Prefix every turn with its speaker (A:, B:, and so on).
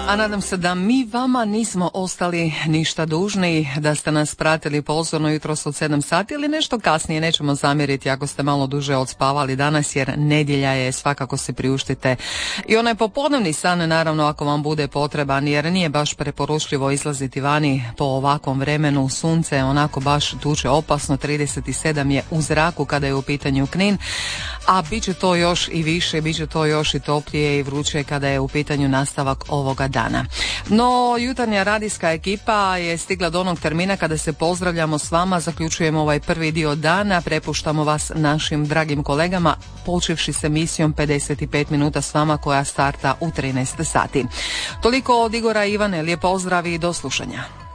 A: A nadam se da mi vama nismo ostali ništa dužni, da ste nas pratili pozorno jutros od 7 sati ili nešto kasnije, nećemo zamjeriti ako ste malo duže odspavali danas, jer nedjelja je, svakako se priuštite i onaj popodnevni san, naravno, ako vam bude potreban, jer nije baš preporučljivo izlaziti vani po ovakvom vremenu. Sunce onako baš tuče opasno, 37 je u zraku kada je u pitanju Knin, a bit će to još i više, bit će to još i toplije i vruće kada je u pitanju nastavak ovoga dana. No, jutarnja radijska ekipa je stigla do onog termina kada se pozdravljamo s vama, zaključujemo ovaj prvi dio dana, prepuštamo vas našim dragim kolegama, počevši s emisijom 55 minuta s vama koja starta u 13 sati. Toliko od Igora i Ivane, lijep pozdrav i do slušanja.